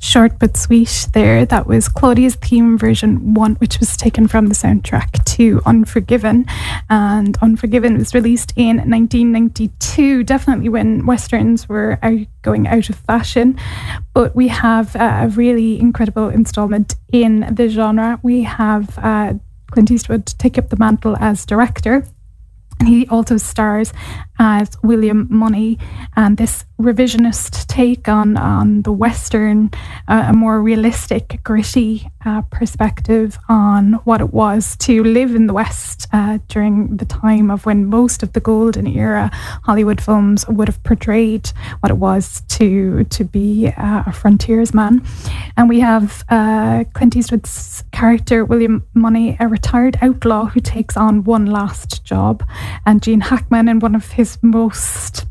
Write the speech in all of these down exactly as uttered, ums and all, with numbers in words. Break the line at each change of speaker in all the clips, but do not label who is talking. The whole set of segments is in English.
Short but Sweet there. That was Claudia's theme version one, which was taken from the soundtrack to Unforgiven. And Unforgiven was released in nineteen ninety-two, definitely when Westerns were out, going out of fashion. But we have uh, a really incredible installment in the genre. We have uh, Clint Eastwood take up the mantle as director. And he also stars as William Money, and this revisionist take on, on the Western, uh, a more realistic, gritty uh, perspective on what it was to live in the West uh, during the time of when most of the golden era Hollywood films would have portrayed what it was to to be uh, a frontiersman. And we have uh, Clint Eastwood's character, William Money, a retired outlaw who takes on one last job, and Gene Hackman, in one of his most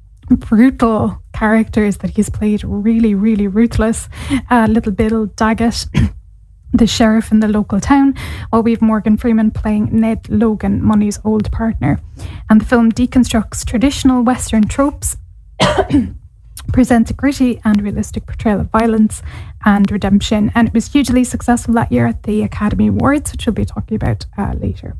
brutal characters that he's played, really, really ruthless, uh, Little Bill Daggett, the sheriff in the local town, while we have Morgan Freeman playing Ned Logan, Money's old partner. And the film deconstructs traditional Western tropes, presents a gritty and realistic portrayal of violence and redemption, and it was hugely successful that year at the Academy Awards, which we'll be talking about uh, later.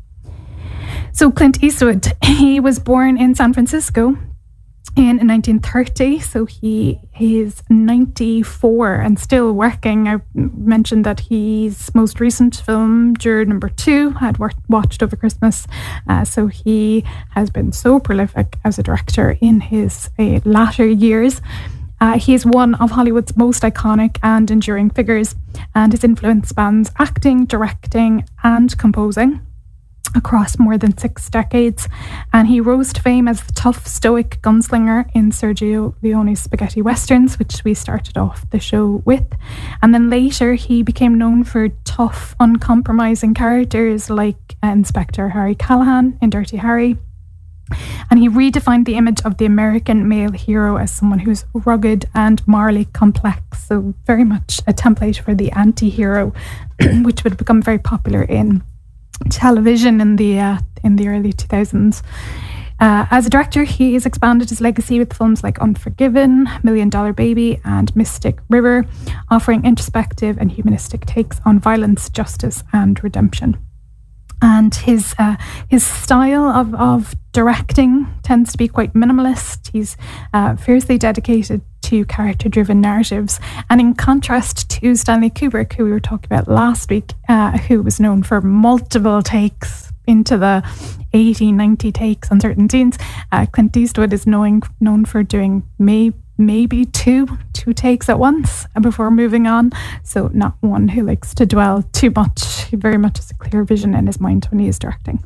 So Clint Eastwood, he was born in San Francisco in nineteen thirty, so he is ninety-four and still working. I mentioned that his most recent film, Juror Number Two, had wor- watched over Christmas, uh, so he has been so prolific as a director in his uh, latter years. Uh, he is one of Hollywood's most iconic and enduring figures, and his influence spans acting, directing and composing across more than six decades, and he rose to fame as the tough, stoic gunslinger in Sergio Leone's spaghetti westerns, which we started off the show with. And then later he became known for tough, uncompromising characters like Inspector Harry Callahan in Dirty Harry. And he redefined the image of the American male hero as someone who's rugged and morally complex, so very much a template for the anti-hero, which would become very popular in television in the uh, in the early two thousands. Uh, as a director, he has expanded his legacy with films like Unforgiven, Million Dollar Baby and Mystic River, offering introspective and humanistic takes on violence, justice and redemption. And his uh, his style of, of directing tends to be quite minimalist. He's uh, fiercely dedicated to character-driven narratives. And in contrast to Stanley Kubrick, who we were talking about last week, uh, who was known for multiple takes into the eighty, ninety takes on certain scenes, uh, Clint Eastwood is known, known for doing maybe maybe two two takes at once before moving on. So not one who likes to dwell too much. He very much has a clear vision in his mind when he is directing.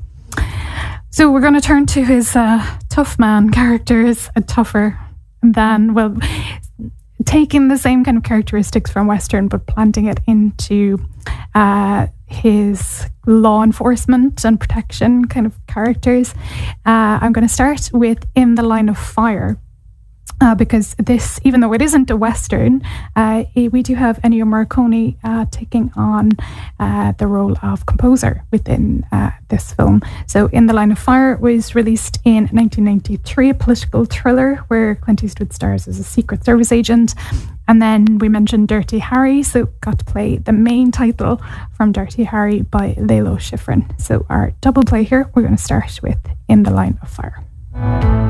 So we're going to turn to his uh, tough man characters, a tougher than, well, taking the same kind of characteristics from Western but planting it into uh, his law enforcement and protection kind of characters. Uh, I'm going to start with In the Line of Fire. Uh, because this, even though it isn't a Western, uh, we do have Ennio Morricone uh, taking on uh, the role of composer within uh, this film. So In the Line of Fire was released in nineteen ninety-three, a political thriller where Clint Eastwood stars as a Secret Service agent. And then we mentioned Dirty Harry, so got to play the main title from Dirty Harry by Lalo Schifrin. So our double play here, we're going to start with In the Line of Fire.